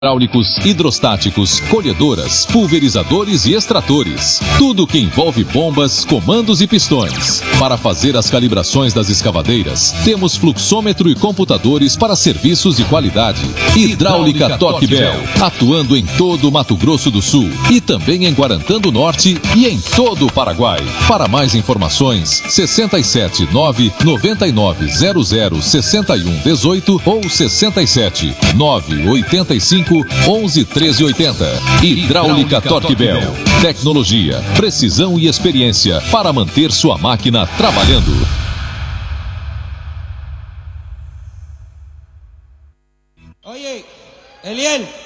hidráulicos, hidrostáticos, colhedoras, pulverizadores e extratores. Tudo que envolve bombas, comandos e pistões. Para fazer as calibrações das escavadeiras, temos fluxômetro e computadores para serviços de qualidade. Hidráulica Torque Bell, atuando em todo o Mato Grosso do Sul e também em Guarantã do Norte e em todo o Paraguai. Para mais informações, 67 999 00 61 18 ou 67 985 11 13 80. Hidráulica Torque Bell. Tecnologia, precisão e experiência para manter sua máquina trabalhando. Oye, Eliel.